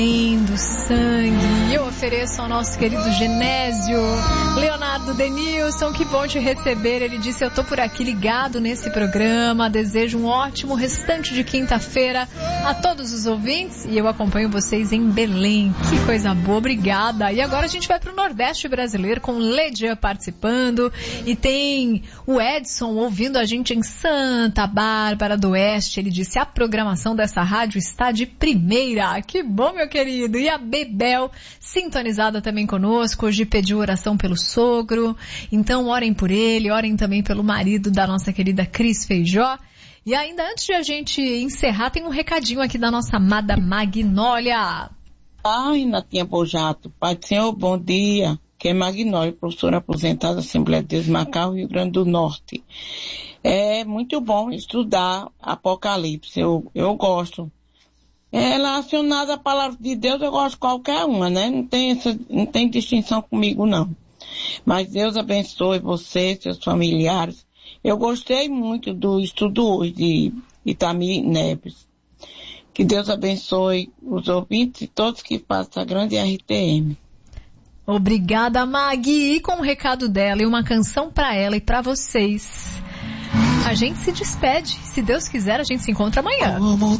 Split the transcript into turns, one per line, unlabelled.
do sangue. Eu ofereço ao nosso querido Genésio, Leonardo Denilson, que bom te receber. Ele disse: eu tô por aqui ligado nesse programa, desejo um ótimo restante de quinta-feira a todos os ouvintes e eu acompanho vocês em Belém. Que coisa boa, obrigada. E agora a gente vai pro Nordeste brasileiro com Ledia participando e tem o Edson ouvindo a gente em Santa Bárbara do Oeste. Ele disse: a programação dessa rádio está de primeira. Que bom, meu querido. E a Bebel sintonizada também conosco. Hoje pediu oração pelo sogro, então orem por ele, orem também pelo marido da nossa querida Cris Feijó. E ainda antes de a gente encerrar, tem um recadinho aqui da nossa amada Magnólia.
Ai, Natinha Bojato, Pai do Senhor, bom dia. Que é Magnólia, professora aposentada da Assembleia de Deus, Macau, Rio Grande do Norte. É muito bom estudar Apocalipse, eu gosto. É relacionada à palavra de Deus, eu gosto de qualquer uma, né? Não tem distinção comigo, não. Mas Deus abençoe você, seus familiares. Eu gostei muito do estudo hoje de Itamir Neves. Que Deus abençoe os ouvintes e todos que fazem a grande RTM.
Obrigada, Magui. E com o recado dela e uma canção para ela e para vocês, a gente se despede. Se Deus quiser, a gente se encontra amanhã.